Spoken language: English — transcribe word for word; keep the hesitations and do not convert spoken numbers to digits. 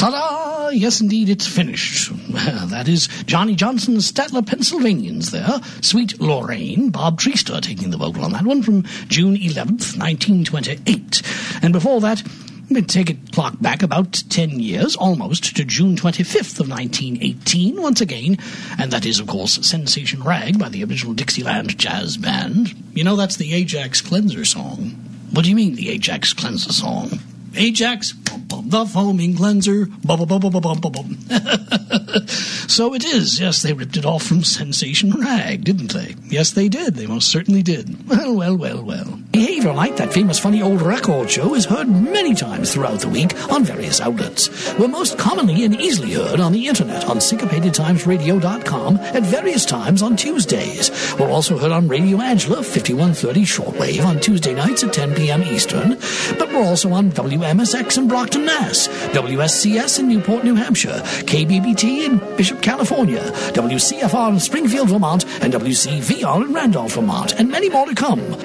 Ta-da! Yes, indeed, it's finished. That is Johnny Johnson's Statler Pennsylvanians there. Sweet Lorraine, Bob Treaster taking the vocal on that one from June eleventh, nineteen twenty-eight. And before that, we take a clock back about ten years, almost, to June twenty-fifth of nineteen eighteen, once again. And that is, of course, Sensation Rag by the original Dixieland Jazz Band. You know, that's the Ajax Cleanser song. What do you mean, the Ajax Cleanser song? Ajax, bum, bum, the foaming cleanser, bum, bum, bum, bum, bum, bum, bum. So it is, yes, they ripped it off from Sensation Rag, didn't they? Yes, they did, they most certainly did. Well, well, well, well. Behavior Like, that famous funny old record show, is heard many times throughout the week on various outlets. We're most commonly and easily heard on the internet on syncopated times radio dot com at various times on Tuesdays. We're also heard on Radio Angela, fifty-one thirty shortwave on Tuesday nights at ten p.m. Eastern, but we're also on W M S X in Brockton, Mass, W S C S in Newport, New Hampshire, K B B T in Bishop, California, W C F R in Springfield, Vermont, and W C V R in Randolph, Vermont, and many more to come.